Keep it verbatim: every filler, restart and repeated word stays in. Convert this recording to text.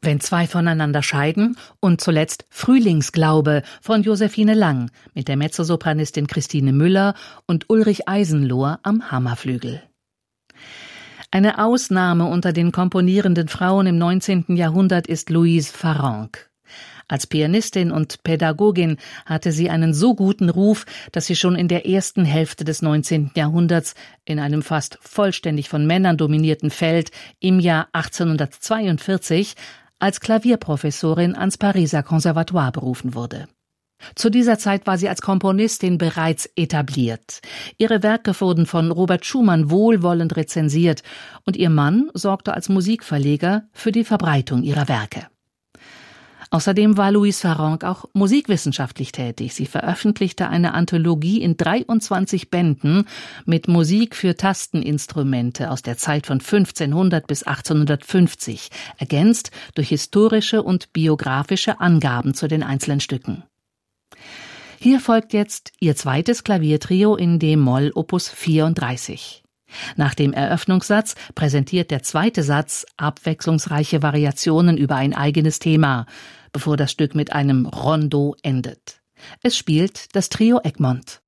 Wenn zwei voneinander scheiden und zuletzt Frühlingsglaube von Josephine Lang mit der Mezzosopranistin Christine Müller und Ulrich Eisenlohr am Hammerflügel. Eine Ausnahme unter den komponierenden Frauen im neunzehnten Jahrhundert ist Louise Farrenc. Als Pianistin und Pädagogin hatte sie einen so guten Ruf, dass sie schon in der ersten Hälfte des neunzehnten Jahrhunderts in einem fast vollständig von Männern dominierten Feld im Jahr achtzehnhundertzweiundvierzig als Klavierprofessorin ans Pariser Conservatoire berufen wurde. Zu dieser Zeit war sie als Komponistin bereits etabliert. Ihre Werke wurden von Robert Schumann wohlwollend rezensiert und ihr Mann sorgte als Musikverleger für die Verbreitung ihrer Werke. Außerdem war Louise Farrenc auch musikwissenschaftlich tätig. Sie veröffentlichte eine Anthologie in dreiundzwanzig Bänden mit Musik für Tasteninstrumente aus der Zeit von fünfzehnhundert bis achtzehnhundertfünfzig, ergänzt durch historische und biografische Angaben zu den einzelnen Stücken. Hier folgt jetzt ihr zweites Klaviertrio in D-Moll Opus vierunddreißig. Nach dem Eröffnungssatz präsentiert der zweite Satz abwechslungsreiche Variationen über ein eigenes Thema, bevor das Stück mit einem Rondo endet. Es spielt das Trio Egmont.